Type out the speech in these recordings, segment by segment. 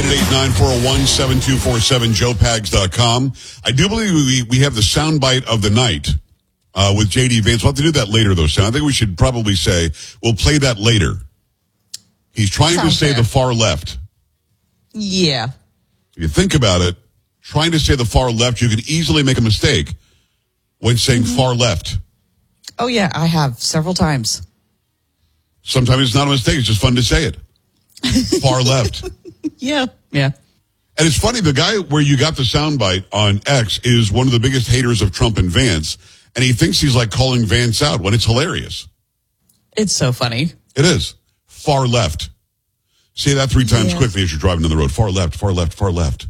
888-941-7247, joepags.com. I do believe we have the soundbite of the night with J.D. Vance. We'll have to do that later, though, Sam. I think we should probably say we'll play that later. He's trying to say the far left. Yeah. If you think about it, trying to say the far left, you can easily make a mistake when saying far left. Oh, yeah, I have several times. Sometimes it's not a mistake. It's just fun to say it. Far left. Yeah. And it's funny, the guy where you got the soundbite on X is one of the biggest haters of Trump and Vance, and he thinks he's like calling Vance out when it's hilarious. It's so funny. It is. Far left. Say that 3 times quickly as you're driving down the road. Far left, far left, far left.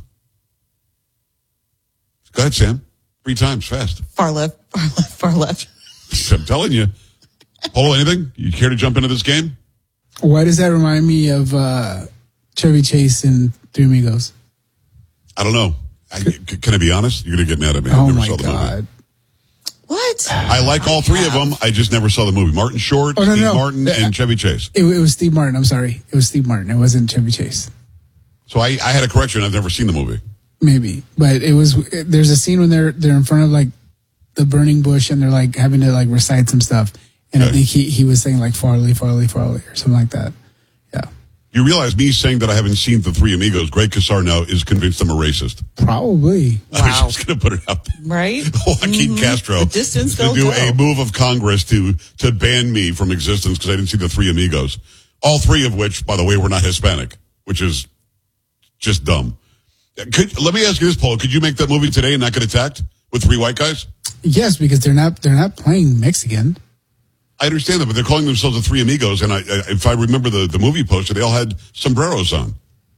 Go ahead, Sam. 3 times, fast. Far left, far left, far left. I'm telling you. Polo, anything? You care to jump into this game? Why does that remind me of Chevy Chase and Three Amigos? I don't know. Can I be honest? You're going to get mad at me. Oh, I never my saw the God. movie. What? I like all 3 of them. I just never saw the movie. Martin Short, Steve Martin, and Chevy Chase. It was Steve Martin. I'm sorry. It was Steve Martin. It wasn't Chevy Chase. So I had a correction. I've never seen the movie. Maybe. But there's a scene when they're in front of like the burning bush and they're like having to like recite some stuff. And I think he was saying like farley, farley, farley or something like that. Yeah. You realize me saying that I haven't seen the Three Amigos, Greg Casar now is convinced I'm a racist. Probably. I was just going to put it out there. Right? Joaquin Castro The distance to do a move of Congress to ban me from existence because I didn't see the Three Amigos. All 3 of which, by the way, were not Hispanic, which is just dumb. Let me ask you this, Paul. Could you make that movie today and not get attacked with 3 white guys? Yes, because they're not playing Mexican. I understand that, but they're calling themselves the Three Amigos, and if I remember the movie poster, they all had sombreros on.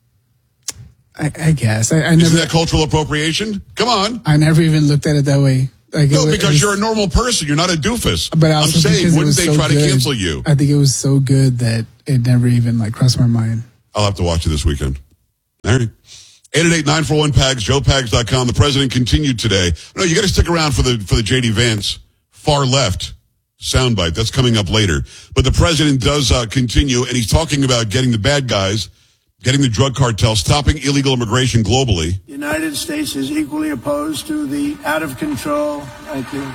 I guess. Isn't that cultural appropriation? Come on. I never even looked at it that way. Like because you're a normal person. You're not a doofus. But I'm saying, wouldn't they try to cancel you? I think it was so good that it never even like crossed my mind. I'll have to watch it this weekend. All right. 888-941-PAGS, joepags.com. The president continued today. No, you got to stick around for the J.D. Vance far left soundbite. That's coming up later. But the president does continue, and he's talking about getting the bad guys, getting the drug cartel, stopping illegal immigration globally. The United States is equally opposed to the out-of-control. Thank you.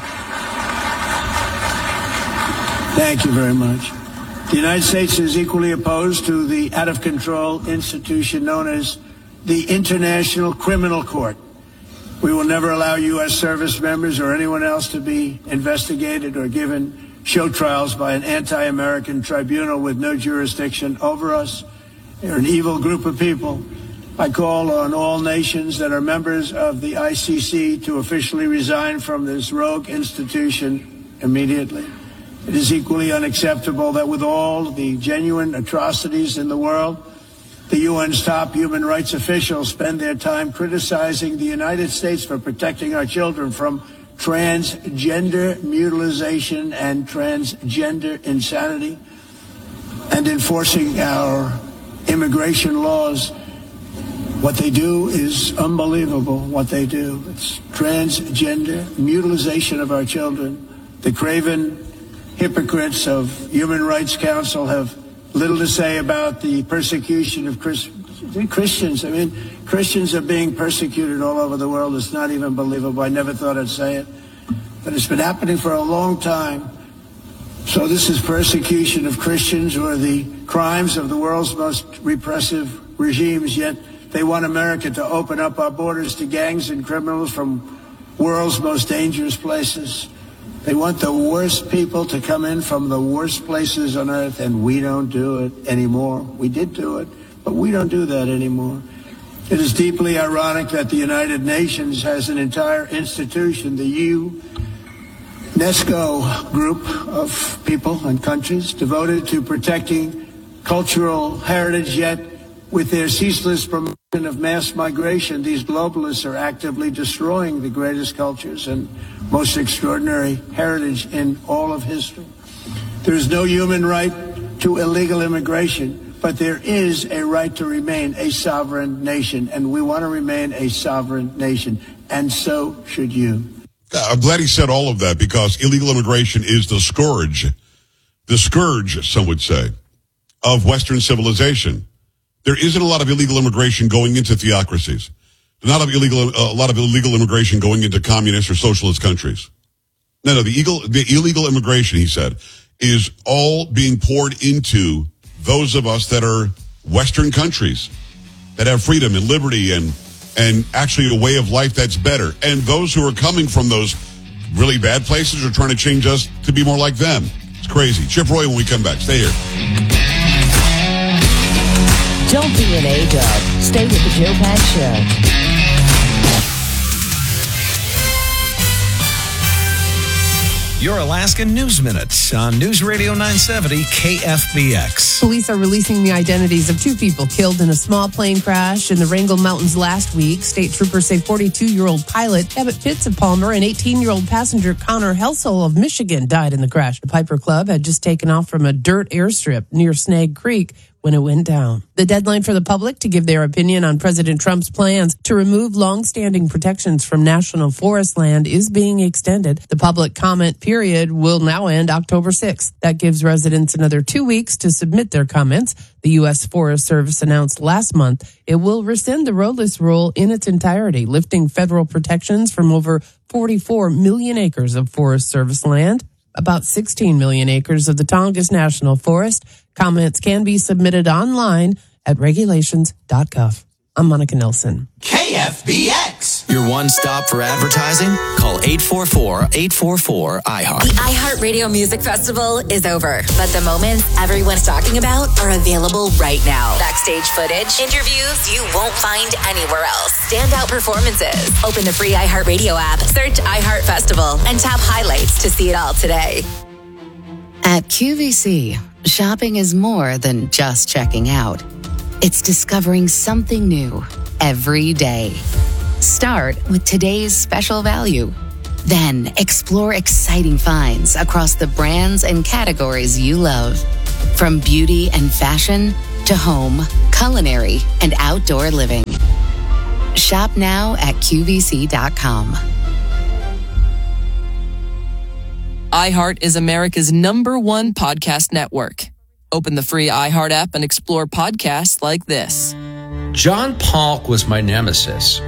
Thank you very much. The United States is equally opposed to the out-of-control institution known as the International Criminal Court. We will never allow U.S. service members or anyone else to be investigated or given show trials by an anti-American tribunal with no jurisdiction over us. They're an evil group of people. I call on all nations that are members of the ICC to officially resign from this rogue institution immediately. It is equally unacceptable that with all the genuine atrocities in the world, the UN's top human rights officials spend their time criticizing the United States for protecting our children from transgender mutilation and transgender insanity and enforcing our immigration laws. What they do is unbelievable, what they do. It's transgender mutilation of our children. The craven hypocrites of Human Rights Council have little to say about the persecution of Christians. I mean, Christians are being persecuted all over the world. It's not even believable. I never thought I'd say it. But it's been happening for a long time. So this is persecution of Christians who are the crimes of the world's most repressive regimes, yet they want America to open up our borders to gangs and criminals from world's most dangerous places. They want the worst people to come in from the worst places on earth, and we don't do it anymore. We did do it, but we don't do that anymore. It is deeply ironic that the United Nations has an entire institution, the UNESCO group of people and countries devoted to protecting cultural heritage, yet with their ceaseless promotion of mass migration, these globalists are actively destroying the greatest cultures and most extraordinary heritage in all of history. There is no human right to illegal immigration, but there is a right to remain a sovereign nation, and we want to remain a sovereign nation, and so should you. I'm glad he said all of that, because illegal immigration is the scourge, some would say, of Western civilization. there isn't a lot of illegal immigration going into theocracies. Not a lot of illegal immigration going into communist or socialist countries. No, the illegal immigration, he said, is all being poured into those of us that are Western countries that have freedom and liberty and actually a way of life that's better. And those who are coming from those really bad places are trying to change us to be more like them. It's crazy. Chip Roy when we come back. Stay here. Don't be an A-dub. Stay with the Joe Pags Show. Your Alaskan News Minute on News Radio 970 KFBX. Police are releasing the identities of two people killed in a small plane crash in the Wrangell Mountains last week. State troopers say 42-year-old pilot Abbott Pitts of Palmer and 18-year-old passenger Connor Helsel of Michigan died in the crash. The Piper Club had just taken off from a dirt airstrip near Snag Creek when it went down. The deadline for the public to give their opinion on President Trump's plans to remove long-standing protections from national forest land is being extended. The public comment period will now end October 6th. That gives residents another 2 weeks to submit their comments. The U.S. Forest Service announced last month it will rescind the roadless rule in its entirety, lifting federal protections from over 44 million acres of Forest Service land, about 16 million acres of the Tongass National Forest. Comments can be submitted online at regulations.gov. I'm Monica Nelson. KFBX. Your one stop for advertising? Call 844-844-iHeart. The iHeartRadio Music Festival is over, but the moments everyone's talking about are available right now. Backstage footage, interviews you won't find anywhere else, standout performances. Open the free iHeartRadio app, search iHeart Festival, and tap highlights to see it all today. At QVC, shopping is more than just checking out. It's discovering something new every day. Start with today's special value. Then explore exciting finds across the brands and categories you love. From beauty and fashion to home, culinary, and outdoor living. Shop now at QVC.com. iHeart is America's #1 podcast network. Open the free iHeart app and explore podcasts like this. John Polk was my nemesis.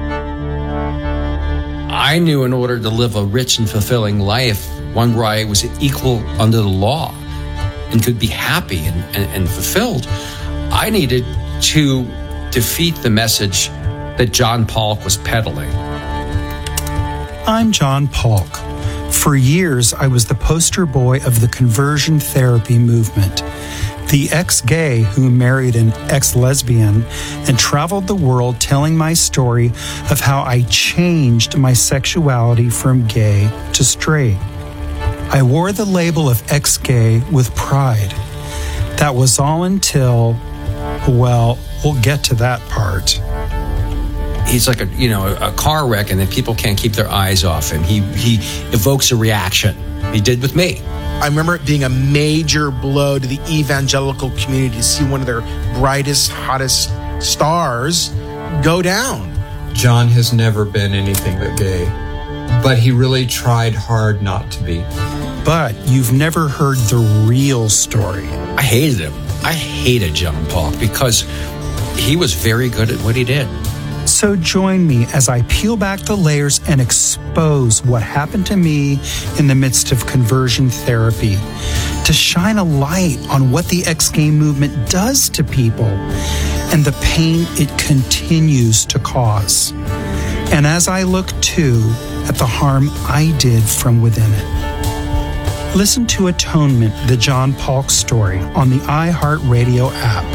I knew in order to live a rich and fulfilling life, one where I was equal under the law and could be happy and fulfilled, I needed to defeat the message that John Polk was peddling. I'm John Polk. For years, I was the poster boy of the conversion therapy movement, the ex-gay who married an ex-lesbian and traveled the world telling my story of how I changed my sexuality from gay to straight. I wore the label of ex-gay with pride. That was all until, well, we'll get to that part. He's like a car wreck, and then people can't keep their eyes off him. He evokes a reaction. He did with me. I remember it being a major blow to the evangelical community to see one of their brightest, hottest stars go down. John has never been anything but gay, but he really tried hard not to be. But you've never heard the real story. I hated him. I hated John Polk because he was very good at what he did. So join me as I peel back the layers and expose what happened to me in the midst of conversion therapy, to shine a light on what the ex-gay movement does to people and the pain it continues to cause. And as I look too at the harm I did from within it. Listen to Atonement, the John Polk story on the iHeartRadio app.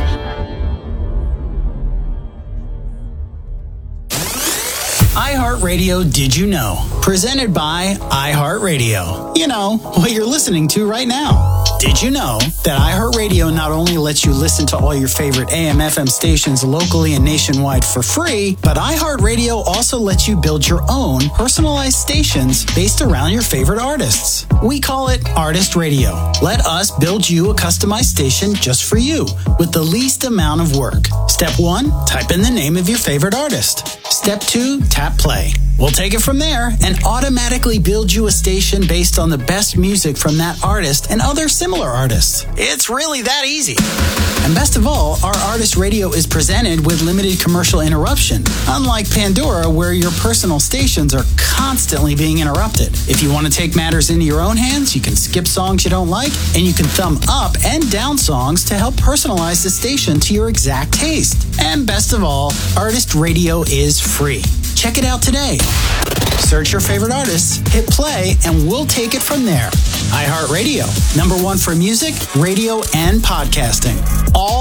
iHeartRadio Did You Know? Presented by iHeartRadio. You know, what you're listening to right now. Did you know that iHeartRadio not only lets you listen to all your favorite AM/FM stations locally and nationwide for free, but iHeartRadio also lets you build your own personalized stations based around your favorite artists. We call it Artist Radio. Let us build you a customized station just for you with the least amount of work. Step 1, type in the name of your favorite artist. Step 2, tap play. We'll take it from there and automatically build you a station based on the best music from that artist and other similar artists. It's really that easy. And best of all, our Artist Radio is presented with limited commercial interruption, unlike Pandora, where your personal stations are constantly being interrupted. If you want to take matters into your own hands, you can skip songs you don't like, and you can thumb up and down songs to help personalize the station to your exact taste. And best of all, Artist Radio is free. Check it out today. Search your favorite artists, hit play, and we'll take it from there. iHeartRadio, #1 for music, radio, and podcasting. All